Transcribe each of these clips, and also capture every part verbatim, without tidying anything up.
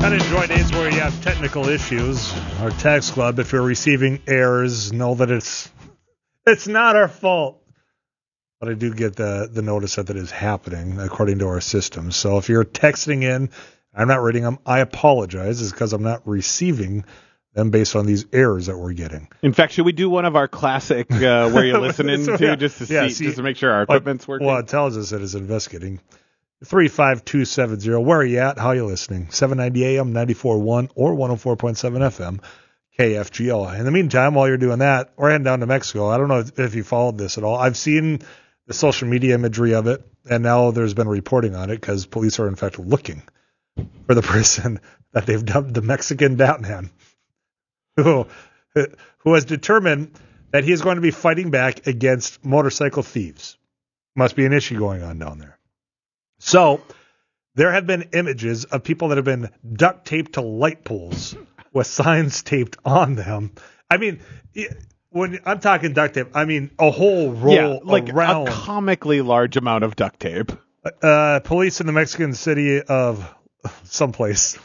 I'd enjoy days where you have technical issues. Our text club, if you're receiving errors, know that it's it's not our fault. But I do get the, the notice that that is happening according to our system. So if you're texting in, I'm not reading them, I apologize. It's because I'm not receiving them based on these errors that we're getting. In fact, should we do one of our classic uh, where you're listening so, to yeah, just to yeah, see, see, just to make sure our equipment's working? Well, it tells us that it's investigating. three five two seven zero. Where are you at? How are you listening? seven ninety A M, ninety-four point one, or one oh four point seven F M, K F G L. In the meantime, while you're doing that, we're heading down to Mexico. I don't know if, if you followed this at all. I've seen the social media imagery of it, and now there's been reporting on it because police are, in fact, looking for the person that they've dubbed the Mexican Batman, who, who has determined that he is going to be fighting back against motorcycle thieves. Must be an issue going on down there. So there have been images of people that have been duct taped to light poles with signs taped on them. I mean, when I'm talking duct tape, I mean a whole roll yeah, like around. A comically large amount of duct tape. Uh, police in the Mexican city of someplace.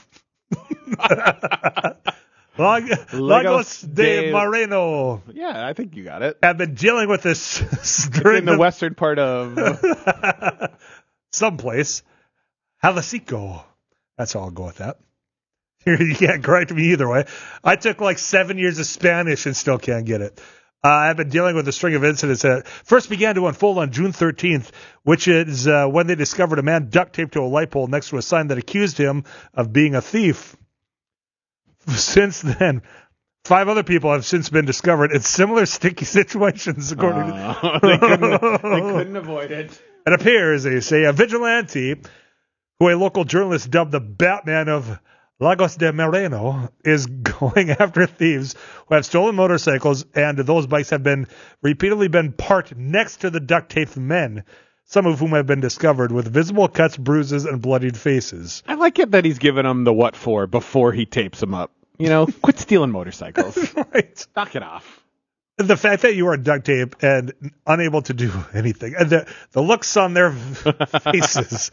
Lag- Lagos, Lagos de, de Moreno. Yeah, I think you got it. Have been dealing with this in the western part of someplace. Jalisco. That's all I'll go with that. You can't correct me either way. I took like seven years of Spanish and still can't get it. Uh, I've been dealing with a string of incidents that first began to unfold on June thirteenth, which is uh, when they discovered a man duct taped to a light pole next to a sign that accused him of being a thief. Since then, five other people have since been discovered in similar sticky situations, according uh, to... they, couldn't, they couldn't avoid it. It appears, they say, a vigilante, who a local journalist dubbed the Batman of Lagos de Moreno, is going after thieves who have stolen motorcycles, and those bikes have been repeatedly been parked next to the duct-taped men, some of whom have been discovered with visible cuts, bruises, and bloodied faces. I like it that he's giving them the what for before he tapes them up. You know, quit stealing motorcycles. Right. Knock it off. The fact that you are duct tape and unable to do anything, and the the looks on their faces.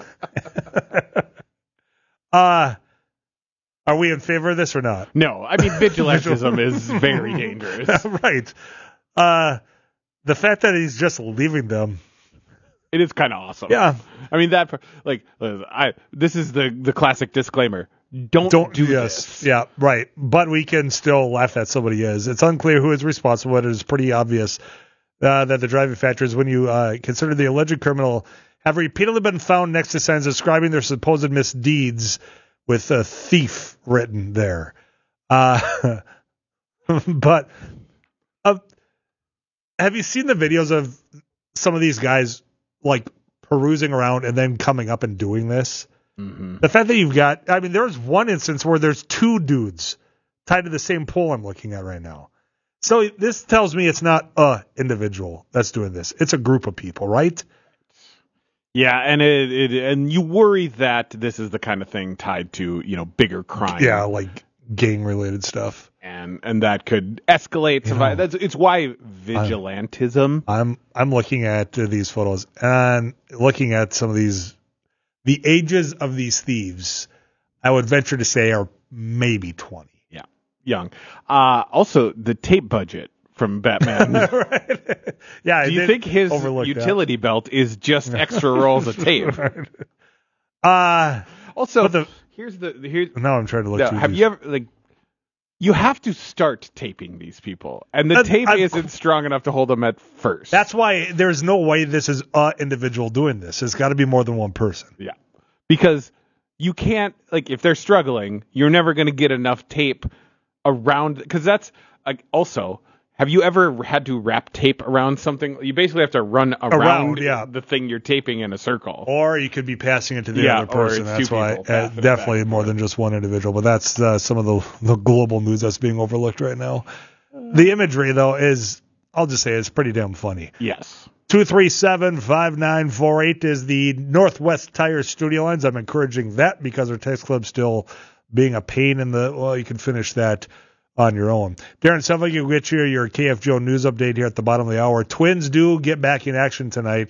uh, are we in favor of this or not? No, I mean vigilantism is very dangerous. Right. Uh, the fact that he's just leaving them. It is kind of awesome. Yeah. I mean that like I this is the the classic disclaimer. Don't, Don't do yes, this. Yeah, right. But we can still laugh that somebody is. It's unclear who is responsible. It is pretty obvious uh, that the driving factors, when you uh, consider the alleged criminal, have repeatedly been found next to signs describing their supposed misdeeds with a thief written there. Uh, but uh, have you seen the videos of some of these guys like perusing around and then coming up and doing this? Mm-hmm. The fact that you've got, I mean, there's one instance where there's two dudes tied to the same pole I'm looking at right now. So this tells me it's not a individual that's doing this. It's a group of people, right? Yeah, and it, it and you worry that this is the kind of thing tied to, you know, bigger crime. Yeah, like gang-related stuff. And and that could escalate. You know, That's it's why vigilantism. I'm I'm, I'm looking at uh, these photos and looking at some of these. The ages of these thieves, I would venture to say, are maybe twenty. Yeah, young. Uh, also, the tape budget from Batman. Right. Yeah. Do you think his utility that. belt is just extra rolls of tape? Right. Uh, also, the, here's the here's. Now I'm trying to look. No, through have these. you ever like? You have to start taping these people, and the uh, tape I'm, isn't strong enough to hold them at first. That's why there's no way this is a individual doing this. It's got to be more than one person. Yeah, because you can't like if they're struggling, you're never going to get enough tape around. Because that's like also. Have you ever had to wrap tape around something? You basically have to run around, around yeah. the thing you're taping in a circle. Or you could be passing it to the yeah, other person. That's why uh, definitely more than just one individual. But that's uh, some of the, the global news that's being overlooked right now. The imagery, though, is, I'll just say it's pretty damn funny. Yes. two three seven, five nine four eight is the Northwest Tire studio lines. I'm encouraging that because our text club's still being a pain in the, well, you can finish that on your own. Darren Sevig, you'll get you your K F G O news update here at the bottom of the hour. Twins do get back in action tonight.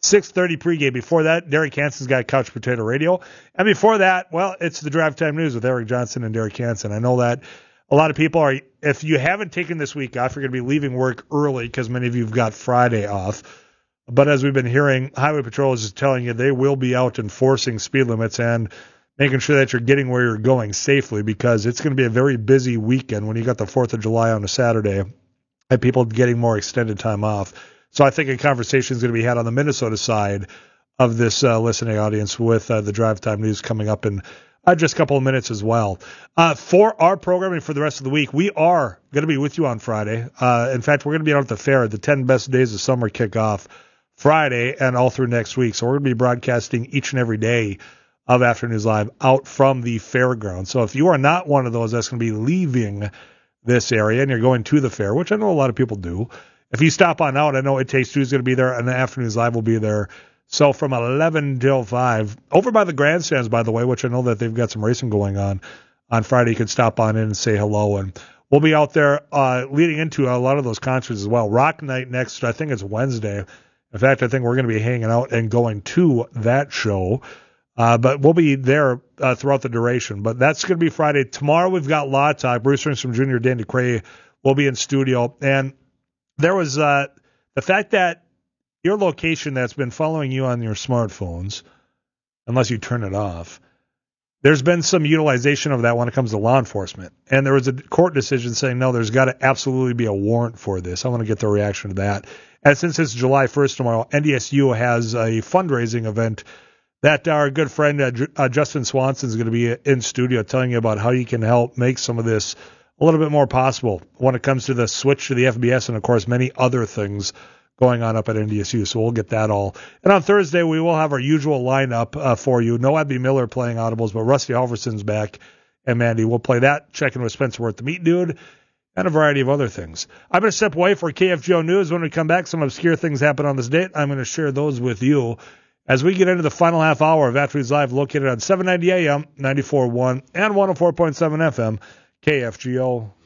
six thirty pregame. Before that, Derek Hansen's got Couch Potato Radio. And before that, well, it's the Drive Time News with Eric Johnson and Derek Hansen. I know that a lot of people are, if you haven't taken this week off, you're going to be leaving work early because many of you have got Friday off. But as we've been hearing, Highway Patrol is just telling you they will be out enforcing speed limits and making sure that you're getting where you're going safely, because it's going to be a very busy weekend when you got the fourth of July on a Saturday and people getting more extended time off. So I think a conversation is going to be had on the Minnesota side of this uh, listening audience with uh, the Drive Time News coming up in uh, just a couple of minutes as well. Uh, for our programming for the rest of the week, we are going to be with you on Friday. Uh, in fact, we're going to be out at the fair. The ten best days of summer kick off Friday and all through next week. So we're going to be broadcasting each and every day of Afternoons Live out from the fairground. So if you are not one of those that's going to be leaving this area and you're going to the fair, which I know a lot of people do, if you stop on out, I know It Takes Two is going to be there and the Afternoons Live will be there. So from eleven till five, over by the grandstands, by the way, which I know that they've got some racing going on on Friday, you can stop on in and say hello. And we'll be out there uh, leading into a lot of those concerts as well. Rock Night next, I think it's Wednesday. In fact, I think we're going to be hanging out and going to that show. Uh, but we'll be there uh, throughout the duration. But that's going to be Friday. Tomorrow we've got Law Talk. Bruce Rinstrom Junior, Dan DeCray will be in studio. And there was uh, the fact that your location that's been following you on your smartphones, unless you turn it off, there's been some utilization of that when it comes to law enforcement. And there was a court decision saying, no, there's got to absolutely be a warrant for this. I want to get the reaction to that. And since it's July first tomorrow, N D S U has a fundraising event that our good friend uh, J- uh, Justin Swanson is going to be in studio telling you about how you can help make some of this a little bit more possible when it comes to the switch to the F B S and, of course, many other things going on up at N D S U. So we'll get that all. And on Thursday, we will have our usual lineup uh, for you. No Abby Miller playing audibles, but Rusty Halverson's back. And Mandy, we'll play that, checking with Spencer Worth, the Meat Dude, and a variety of other things. I'm going to step away for K F G O News. When we come back, some obscure things happen on this date. I'm going to share those with you as we get into the final half hour of Afternoons Live, located on seven ninety A M, ninety-four point one, and one oh four point seven F M, K F G O.